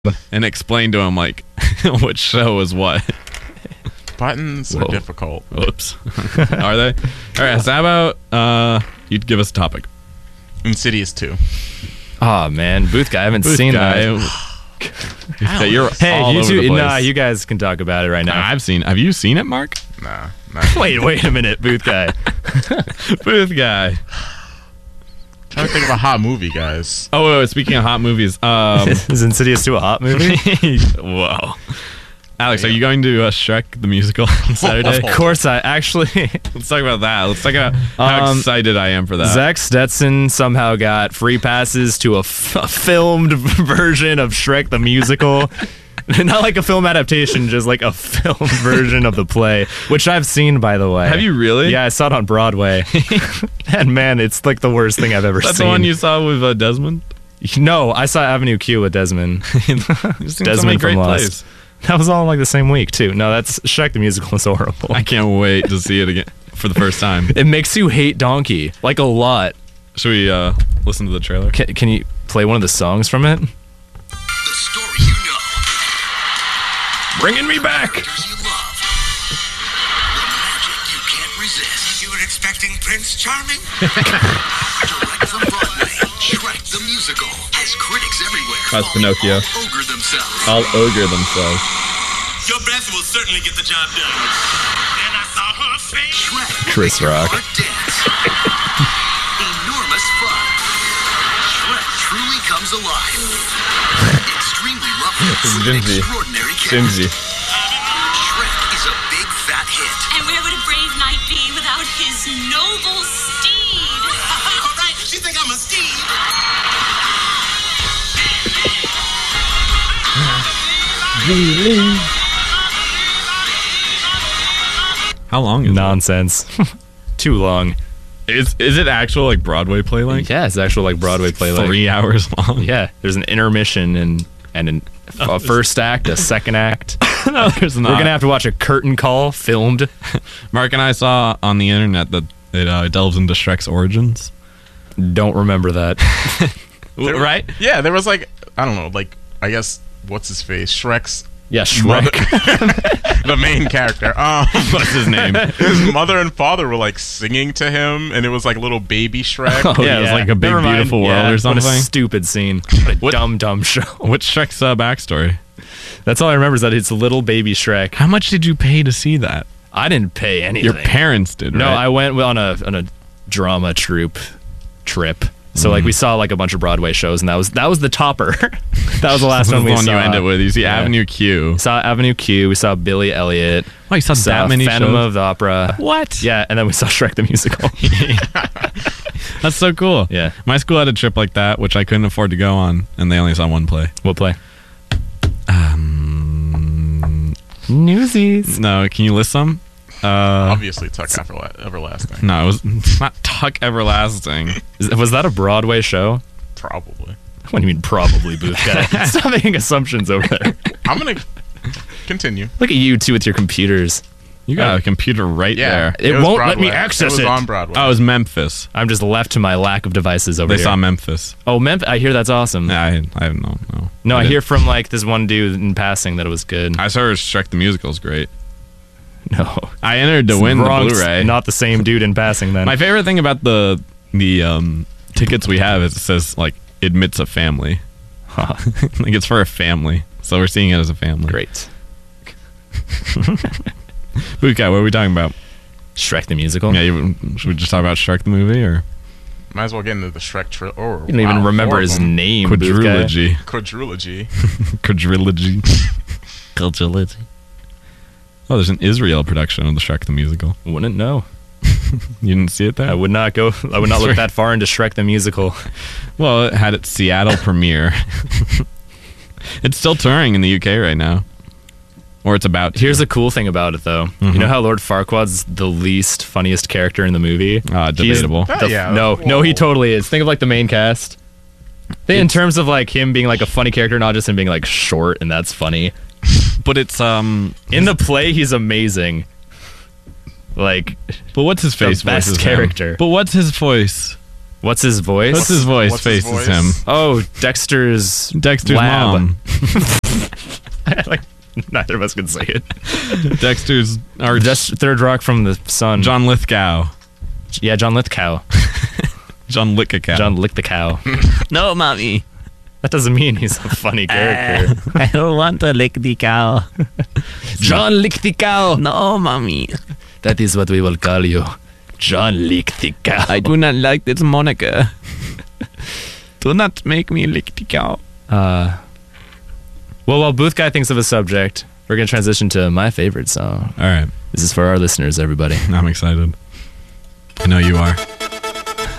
and explain to him like which show is what. Buttons are difficult. Whoops. Are they? All right. So how about you'd give us a topic? Insidious 2. Oh man, Booth guy, I haven't seen that. You're Hey, all you over two, the place. nah, you guys can talk about it right now. I've seen. Have you seen it, Mark? Nah. Wait a minute, Booth guy. Booth guy. Trying to think of a hot movie, guys. Oh, wait, speaking of hot movies, Is Insidious 2 a hot movie? whoa. Alex, are you going to Shrek the musical on Saturday? Of course, I actually. Let's talk about that. Let's talk about how excited I am for that. Zach Stetson somehow got free passes to a filmed version of Shrek the musical. Not like a film adaptation, just like a film version of the play, which I've seen, by the way. Have you really? Yeah, I saw it on Broadway. And man, it's like the worst thing I've ever That's seen. the one you saw with Desmond? No, I saw Avenue Q with Desmond. You've seen so many great plays. That was all in like the same week too. No, that's Shrek the musical is horrible. I can't wait to see it again for the first time. It makes you hate Donkey like a lot. Should we listen to the trailer? Can you play one of the songs from it? The story you know. Bringing me back. Characters you love. The magic you can't resist. You were expecting Prince Charming? Direct from Broadway, Shrek the musical has critics everywhere. That's Pinocchio. All ogre themselves. All ogre themselves. Your breath will certainly get the job done. And I saw her face. Shrek will Chris make your Rock. heart dance. Enormous fun. Shrek truly comes alive. Extremely lovely. This is with an Jimsy. extraordinary Jimsy. character. Shrek is a big fat hit. And where would a brave knight be without his noble steed? All right, you think I'm a Steve? How long is Nonsense. Too long. it? Is it actual like Broadway play length? Yeah, it's actual like Broadway play. 3 hours long. Yeah, there's an intermission and a first act, a second act. No, there's not. We're gonna have to watch a curtain call filmed. Mark and I saw on the internet that it delves into Shrek's origins. Don't remember that. Right? Yeah, there was like, I don't know, like, I guess, what's his face? Shrek's Yeah, Shrek. the main character. What's his name? His mother and father were like singing to him, and it was like little baby Shrek. Oh, Yeah, it was like a big, Never mind. beautiful world or What something. a stupid scene. What a dumb show. What's Shrek's backstory? That's all I remember is that it's little baby Shrek. How much did you pay to see that? I didn't pay anything. Your parents did, right? No, I went on a drama troupe trip. So like we saw like a bunch of Broadway shows, and that was the topper. That was the last one we saw. you ended with. You see Yeah. Avenue Q. We saw Avenue Q. We saw Billy Elliot. Oh, you saw that many Phantom shows? of the Opera. What? Yeah, and then we saw Shrek the musical. That's so cool. Yeah. My school had a trip like that, which I couldn't afford to go on, and they only saw one play. What play? Newsies. No, can you list some? Obviously, Tuck Everlasting. No, it's not Tuck Everlasting. Was that a Broadway show? Probably. What do you mean probably, Booth guy? Stop making assumptions over there. I'm gonna continue. Look at you two with your computers. You got a computer right Yeah, there. It was won't let me Broadway. access It it. was on Broadway. Oh, it was Memphis. I'm just left to my lack of devices over They here. saw Memphis. Oh, Memphis. I hear that's awesome. Yeah, I don't know. No, I didn't. hear from like this one dude in passing that it was good. I saw Shrek the Musical's great. No, I entered to win the Wrong, Blu-ray. Not the same dude in passing. Then My favorite thing about the tickets we have is it says like admits a family. Like it's for a family, so we're seeing it as a family. great. Bukai, what are we talking about? Shrek the musical. Yeah, should we just talk about Shrek the movie or Might as well get into the Shrek trilogy. You don't even remember his name. Booth guy. quadrilogy? Quadrilogy. Quadrilogy. Quadrilogy. Oh, there's an Israel production of the Shrek the musical. Wouldn't know. You didn't see it there? I would not go. I would not look that far into Shrek the musical. Well, it had its Seattle premiere. It's still touring in the UK right now. Or it's about to. Here's the cool thing about it, though. You know how Lord Farquaad's the least funniest character in the movie? Debatable. Yeah. No, he totally is. Think of like the main cast. In terms of like him being like a funny character, not just him being like short, and that's funny. But it's In the play, he's amazing. Like, But what's his face? best voice is him. character. But what's his voice? What's his voice? What's his voice? What's his Faces voice? him. Oh, Dexter's lab. mom. Like, neither of us can say it. Dexter's or Just Third Rock from the Sun. John Lithgow. Yeah, John Lithgow. John Lithgow. John Lick the Cow. No, mommy. That doesn't mean he's a funny character. I don't want to lick the cow. John Lick the Cow. No, mommy. That is what we will call you. John Lick the Cow. I do not like this moniker. Do not make me lick the cow. Well, while Booth Guy thinks of a subject, we're going to transition to my favorite song. All right. This is for our listeners, everybody. I'm excited. I know you are.